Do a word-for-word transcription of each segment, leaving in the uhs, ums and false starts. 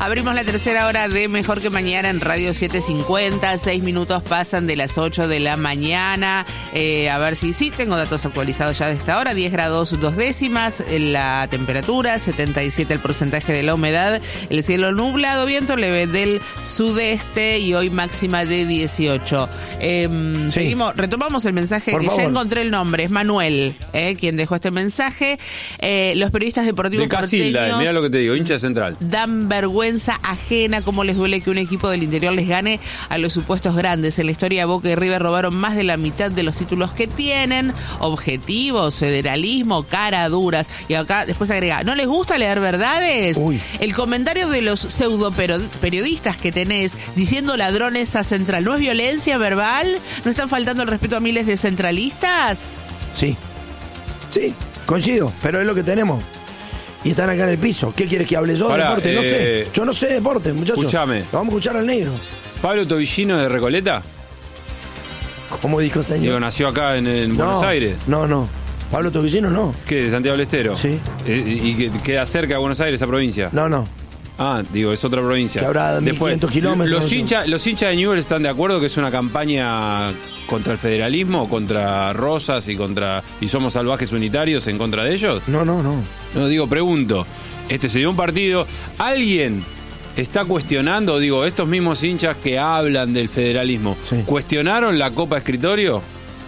Abrimos la tercera hora de Mejor que Mañana en Radio setecientos cincuenta. Seis minutos pasan de las ocho de la mañana. Eh, a ver si sí, tengo datos actualizados ya de esta hora. diez grados dos décimas la temperatura, setenta y siete el porcentaje de la humedad. El cielo nublado, viento leve del sudeste y hoy máxima de dieciocho. Eh, sí. Seguimos, retomamos el mensaje. Por que favor. Ya encontré el nombre. Es Manuel, eh, quien dejó este mensaje. Eh, los periodistas deportivos de Casilda, porteños, mirá lo que te digo, hincha central. Dan vergüenza ajena, cómo les duele que un equipo del interior les gane a los supuestos grandes. En la historia, Boca y River robaron más de la mitad de los títulos que tienen. Objetivos, federalismo, cara duras. Y acá después agrega, ¿no les gusta leer verdades? Uy. El comentario de los pseudo periodistas que tenés diciendo ladrones a Central, ¿no es violencia verbal? ¿No están faltando el respeto a miles de centralistas? Sí, sí, coincido, pero es lo que tenemos. Y están acá en el piso. ¿Qué quieres que hable yo de Pará, deporte? Eh, no sé. Yo no sé de deporte, muchachos. Escúchame. Lo vamos a escuchar al negro. ¿Pablo Tobillino de Recoleta? ¿Cómo dijo, señor? Digo, nació acá en, en no, Buenos Aires. No, no. Pablo Tobillino no. ¿Qué? ¿De Santiago del Estero? Sí. Eh, ¿Y que queda cerca de Buenos Aires esa provincia? No, no. Ah, digo, es otra provincia. Que habrá mil quinientos kilómetros. Los hinchas los hinchas de Newell's están de acuerdo que es una campaña contra el federalismo, contra Rosas y contra y Somos Salvajes Unitarios en contra de ellos. No, no, no. No, digo, pregunto. Este sería un partido. ¿Alguien está cuestionando, digo, estos mismos hinchas que hablan del federalismo, sí, cuestionaron la Copa Escritorio?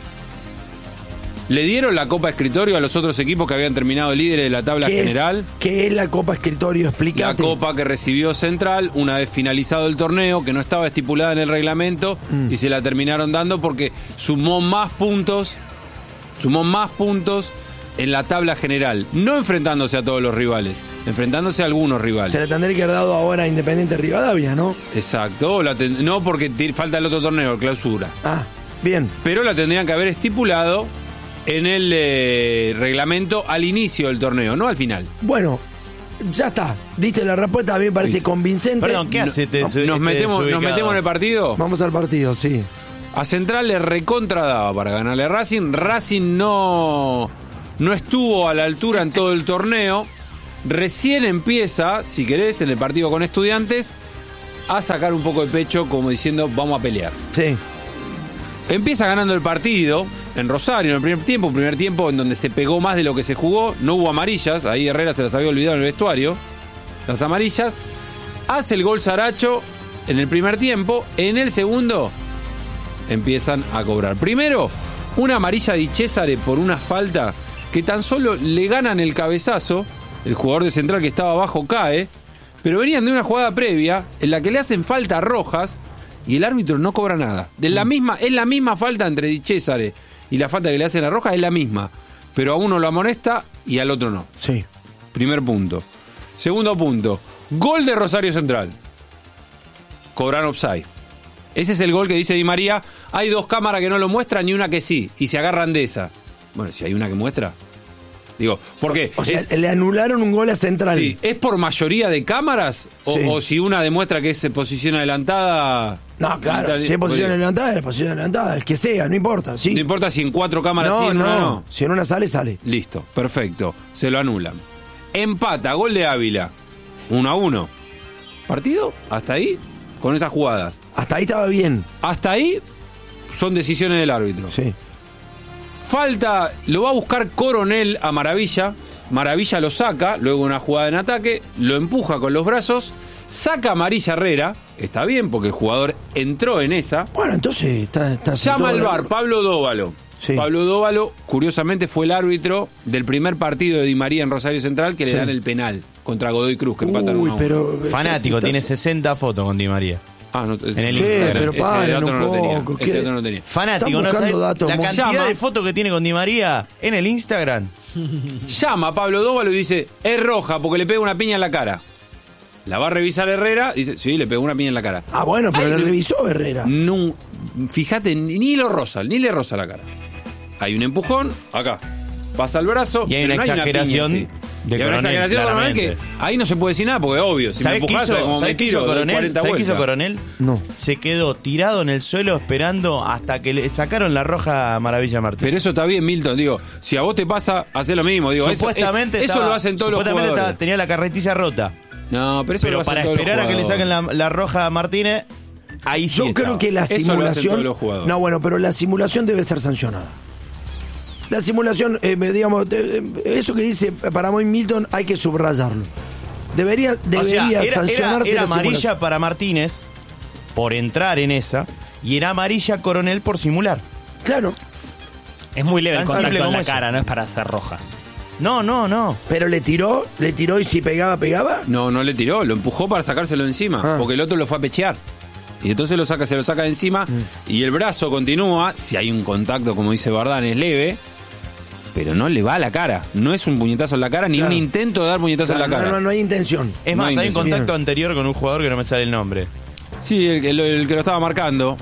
¿Le dieron la Copa Escritorio a los otros equipos que habían terminado líderes de la tabla ¿Qué general? Es, ¿Qué es la Copa Escritorio? Explícate. La Copa que recibió Central una vez finalizado el torneo, que no estaba estipulada en el reglamento, mm. y se la terminaron dando porque sumó más puntos, sumó más puntos en la tabla general, no enfrentándose a todos los rivales, enfrentándose a algunos rivales. Se la tendría que haber dado ahora a Independiente Rivadavia, ¿no? Exacto, la ten... no porque t- falta el otro torneo, clausura. Ah, bien. Pero la tendrían que haber estipulado en el eh, reglamento al inicio del torneo, no al final. Bueno, ya está. Diste la respuesta, a mí me parece Listo. Convincente. Perdón, ¿qué hace? Te, no, te nos, metemos, ¿Nos metemos en el partido? Vamos al partido, sí. A Central le recontradaba para ganarle a Racing. Racing no, no estuvo a la altura en todo el torneo. Recién empieza, si querés, en el partido con Estudiantes, a sacar un poco de pecho como diciendo, vamos a pelear. Sí. Empieza ganando el partido en Rosario en el primer tiempo, un primer tiempo en donde se pegó más de lo que se jugó, no hubo amarillas, ahí Herrera se las había olvidado en el vestuario, las amarillas, hace el gol Saracho en el primer tiempo, en el segundo empiezan a cobrar. Primero, una amarilla de Cesare por una falta que tan solo le ganan el cabezazo, el jugador de Central que estaba abajo cae, pero venían de una jugada previa en la que le hacen falta rojas y el árbitro no cobra nada. De la misma, es la misma falta entre Di Cesare y la falta que le hacen a Rojas, es la misma. Pero a uno lo amonesta y al otro no. Sí. Primer punto. Segundo punto. Gol de Rosario Central. Cobran offside. Ese es el gol que dice Di María. Hay dos cámaras que no lo muestran y una que sí. Y se agarran de esa. Bueno, si hay una que muestra. Digo, ¿por qué? O sea, es, le anularon un gol a Central. Sí, ¿es por mayoría de cámaras? O, sí. o si una demuestra que es posición adelantada. No, claro, si es posición adelantada, es posición adelantada, es que sea, no importa. ¿Sí? No importa si en cuatro cámaras no, sí, en no, una no. Si en una sale, sale. Listo, perfecto. Se lo anulan. Empata, gol de Ávila. Uno a uno. ¿Partido? Hasta ahí, con esas jugadas. Hasta ahí estaba bien. Hasta ahí son decisiones del árbitro. Sí. Falta, lo va a buscar Coronel a Maravilla. Maravilla lo saca, luego una jugada en ataque, lo empuja con los brazos, saca a amarilla Herrera. Está bien, porque el jugador entró en esa. Bueno, entonces está... está Llama al V A R, Pablo Dóvalo. Sí. Pablo Dóvalo, curiosamente, fue el árbitro del primer partido de Di María en Rosario Central que sí. le dan el penal contra Godoy Cruz, que empatan Uy, uno a uno. pero... Fanático, tiene sesenta fotos con Di María. Ah, no, es, en el sí, Instagram. Pero paren ese un no poco. lo tenía. Ese dato no lo tenía. Fanático, ¿no sabes datos, la cantidad llama, de fotos que tiene con Di María en el Instagram? Llama a Pablo Dóvalo y dice, es roja porque le pega una piña en la cara. La va a revisar Herrera, dice, sí, le pegó una piña en la cara. Ah, bueno, pero Ay, le no, revisó Herrera. No, fíjate, ni lo roza, ni le roza la cara. Hay un empujón, acá. Pasa el brazo. Y hay una no exageración hay una piña, sí. de y hay una Coronel, exageración de Coronel que ahí no se puede decir nada porque es obvio. Si ¿Sabés me qué empujás, hizo, como ¿sabés me qué hizo tiro, doy Coronel? cuarenta ¿Sabés qué hizo vueltas. Coronel? No. Se quedó tirado en el suelo esperando hasta que le sacaron la roja a Maravilla Martín. Pero eso está bien, Milton. Digo, si a vos te pasa, hacé lo mismo. Digo, Supuestamente eso, es, estaba, eso lo hacen todos los supuestamente jugadores. estaba, tenía la carretilla rota. No, pero eso lo Pero hacen para todos los esperar a que le jugadores. saquen la, la roja a Martínez, ahí sí Yo estaba. creo que la Eso lo hacen todos simulación. los jugadores. No, bueno, pero la simulación debe ser sancionada. La simulación, eh, me- digamos, eh, eh, eso que dice para mí Milton hay que subrayarlo. Debería, O debería sea, era, era, sancionarse era la simulación. amarilla para Martínez por entrar en esa y era amarilla Coronel por simular. Claro, Es muy leve el Tan contacto simple en como la eso. cara, no es para hacer roja. No, no, no. pero le tiró, le tiró y si pegaba, pegaba. No, no le tiró, lo empujó para sacárselo de encima, Ah. porque el otro lo fue a pechear. Y entonces lo saca, se lo saca de encima y el brazo continúa, si hay un contacto, como dice Bardán, es leve, pero no le va a la cara. No es un puñetazo en la cara, ni Claro. un intento de dar puñetazo Claro, en la cara. no, no, no hay intención. Es No más, hay hay un intención. contacto anterior con un jugador que no me sale el nombre. Sí, el, el- el que lo estaba marcando,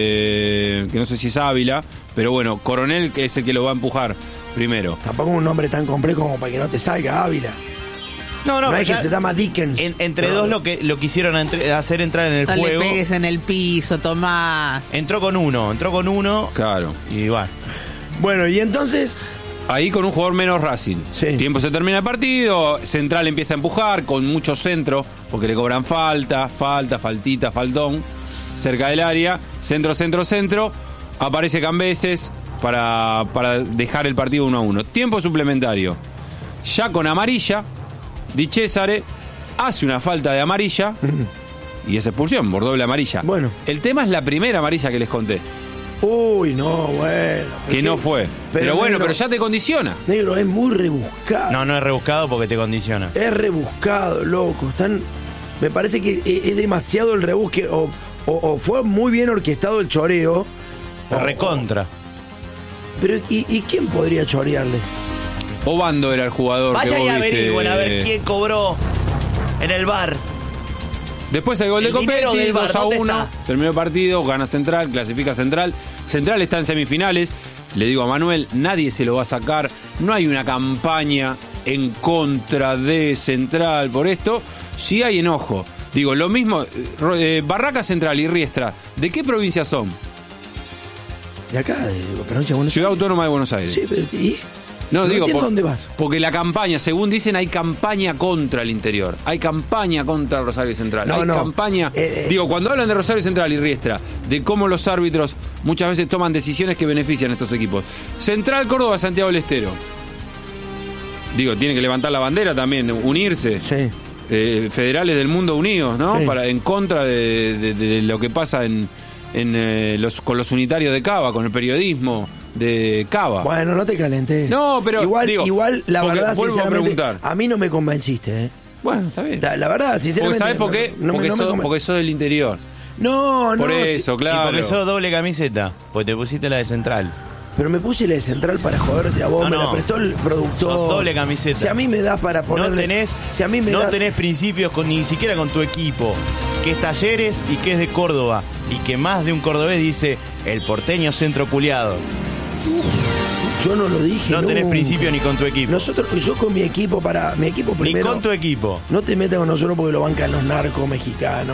eh, que no sé si es Ávila, pero bueno, Coronel que es el que lo va a empujar primero. Tampoco un nombre tan complejo como para que no te salga Ávila. No, No, no, es que ya- se llama Dickens. en- entre Pero- dos lo que lo quisieron entre- hacer entrar en el No le juego. pegues en el piso, Tomás. Entró con uno, entró con uno Claro. y bueno. Bueno, y entonces. Ahí con un jugador menos Racing. Sí. Tiempo se termina el partido, Central empieza a empujar con mucho centro, porque le cobran falta, falta, faltita, faltón, cerca del área, centro, centro, centro, aparece Cambeses para, para dejar el partido uno a uno. Tiempo suplementario. Ya con amarilla, Di Cesare hace una falta de amarilla y es expulsión por doble amarilla. Bueno. El tema es la primera amarilla que les conté, Uy, no, bueno. que no fue. Pero, bueno, negro, pero ya te condiciona. Negro, es muy rebuscado. No, no es rebuscado porque te condiciona. Es rebuscado, loco. Están. Me parece que es, es demasiado el rebusque. O, o, o fue muy bien orquestado el choreo. o- Recontra. Pero, ¿y, y quién podría chorearle? Obando era el jugador que Vayan vos y viste. averigüen a ver quién cobró en el bar. Después el gol El de dinero Copetti, del VAR, dos a ¿dónde uno. está? Terminó el partido, gana Central, clasifica Central. Central está en semifinales. Le digo a Manuel, nadie se lo va a sacar. No hay una campaña en contra de Central por esto. Sí hay enojo. Digo, lo mismo, eh, Barraca Central y Riestra, ¿de qué provincia son? De acá, de Provincia de Buenos Ciudad Aires. Autónoma de Buenos Aires. Sí, pero. ¿y? No, digo, entiendo por- dónde vas. porque la campaña, según dicen, hay campaña contra el interior. Hay campaña contra Rosario Central. No, hay no. campaña. Eh, eh. Digo, cuando hablan de Rosario Central y Riestra, de cómo los árbitros muchas veces toman decisiones que benefician a estos equipos. Central Córdoba, Santiago del Estero. Digo, tiene que levantar la bandera también, unirse. Sí. Eh, federales del mundo unidos, ¿no? Sí. Para en contra de, de- de lo que pasa en, en, eh, los, con los unitarios de Cava, con el periodismo de Cava. Bueno, no te calentes. No, pero, Igual, digo, igual la porque verdad, vuelvo a sinceramente. preguntar. A mí no me convenciste, ¿eh? Bueno, está bien. La, la verdad, Porque, sinceramente. ¿sabes por qué? no me- porque, no me sos, conven- porque sos del interior. No, no. Por sí, eso, Y claro. porque sos doble camiseta, pues te pusiste la de Central. pero me puse la de Central para joderte a vos, No, me no. la prestó el productor. Sos doble camiseta. Si a mí me das para ponerle. No tenés, Si a mí me no da- tenés principios con, ni siquiera con tu equipo, que es Talleres y que es de Córdoba, y que más de un cordobés dice el porteño centro culiado. Yo no lo dije. No tenés nunca. principio ni con tu equipo. Nosotros, yo con mi equipo para. Mi equipo Ni primero. con tu equipo. No te metas con nosotros porque lo bancan los narcos mexicanos.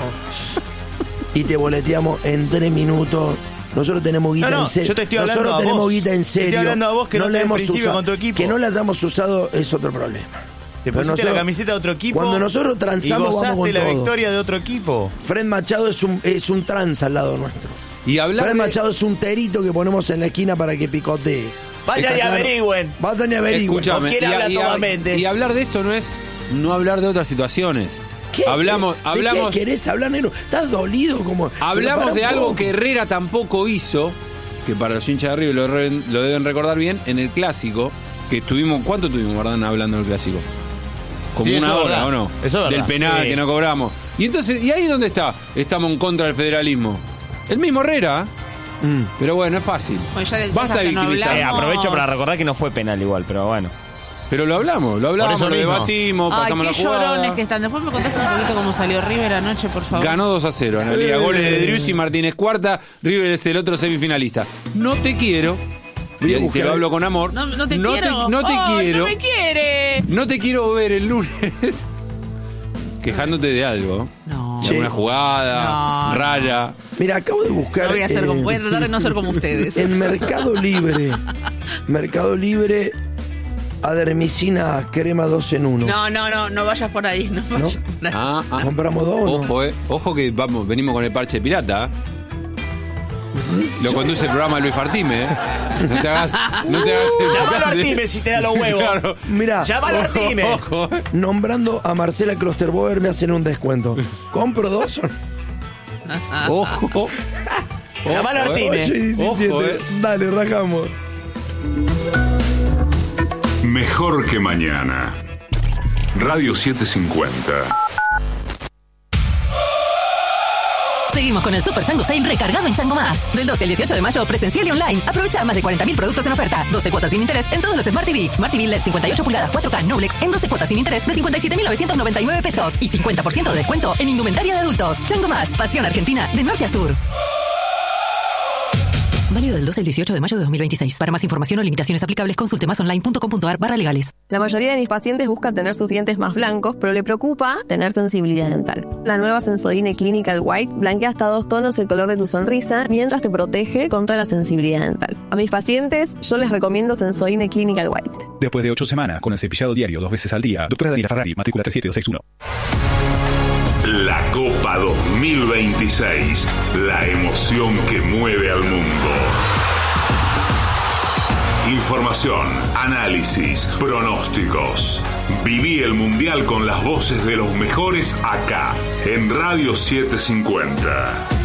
Y te boleteamos en tres minutos. Nosotros tenemos guita No, no, en serio. yo te estoy hablando Nosotros a tenemos vos. guita en Te estoy serio. hablando a vos que no la tenés hemos principio usado. con tu equipo. Que no la hayamos usado es otro problema. Te Pero pusiste nosotros- la camiseta de otro equipo. Cuando nosotros transamos, y vamos gozaste con la todo. victoria de otro equipo. Fred Machado es un, es un trans al lado nuestro. Y hablar Fred de- Machado es un terito que ponemos en la esquina para que picotee. Vayan ¿Está y claro? averigüen. Vayan y averigüen. Escúchame, ¿Con quién y, habla y- Tomás y- Méndez? y hablar de esto no es no hablar de otras situaciones. ¿Qué? Hablamos, ¿De hablamos, qué querés hablar, negro? Estás dolido como. hablamos Pero de para un algo poco. que Herrera tampoco hizo, que para los hinchas de River lo, re- lo deben recordar bien, en el clásico, que estuvimos, ¿cuánto tuvimos, verdad, hablando del clásico? Como Sí, una eso es hora, verdad. ¿o no? Eso es Del verdad. penal Sí. que no cobramos. Y entonces, ¿y ahí dónde está? Estamos en contra del federalismo. El mismo Herrera, ¿eh? Mm. Pero bueno, es fácil. Pues ya de Basta cosas de que no victimizar. Eh, hablamos. aprovecho para recordar que no fue penal igual, pero bueno. Pero lo hablamos, lo hablamos, eso lo mismo. debatimos, Ay, pasamos qué la jugada. llorones que están. Después me contás un poquito cómo salió River anoche, por favor. Ganó dos a cero, Analia. Goles de Driussi, Martínez cuarta, River es el otro semifinalista. No te quiero, Voy a y te buscar- lo hablo con amor. No, no te no quiero. Te, no te Ay, quiero. No me quiere. No te quiero ver el lunes quejándote de algo. No. De alguna jugada No, rara. Mira, acabo de buscar. No voy a, hacer eh, como, voy a tratar de no ser como ustedes. En Mercado Libre. Mercado Libre. Adermicina crema dos en uno. No, no, no, no vayas por ahí. No ¿No? vayas por ahí. Ah, ah. ¿Compramos dos o no? Ojo, eh. Ojo que vamos, venimos con el parche pirata. Lo conduce el programa Luis Fartime, ¿eh? No te hagas. No te hagas el Llámalo a picante. Artime si te da los huevos. Claro. Mirá, Llámalo a Artime. Ojo, eh. nombrando a Marcela Klosterboer me hacen un descuento. ¿Compro dos o no? Ojo. Llámalo a Ojo, eh. Artime. ocho y diecisiete. Ojo, eh. Dale, rajamos. Mejor que mañana. Radio setecientos cincuenta. Seguimos con el Super Chango Sale recargado en Chango Más. Del doce al dieciocho de mayo, presencial y online. Aprovecha más de cuarenta mil productos en oferta. doce cuotas sin interés en todos los Smart T V. Smart T V L E D cincuenta y ocho pulgadas cuatro K Noblex en doce cuotas sin interés de cincuenta y siete mil novecientos noventa y nueve pesos. Y cincuenta por ciento de descuento en indumentaria de adultos. Chango Más, pasión argentina de norte a sur. Válido del doce al dieciocho de mayo de dos mil veintiséis. Para más información o limitaciones aplicables, consulte masonline.com.ar barra legales. La mayoría de mis pacientes buscan tener sus dientes más blancos, pero le preocupa tener sensibilidad dental. La nueva Sensodyne Clinical White blanquea hasta dos tonos el color de tu sonrisa, mientras te protege contra la sensibilidad dental. A mis pacientes, yo les recomiendo Sensodyne Clinical White. Después de ocho semanas con el cepillado diario dos veces al día, doctora Daniela Ferrari, matrícula tres siete dos seis uno. La Copa dos mil veintiséis. La emoción que mueve al mundo. Información, análisis, pronósticos. Viví el Mundial con las voces de los mejores acá, en Radio setecientos cincuenta.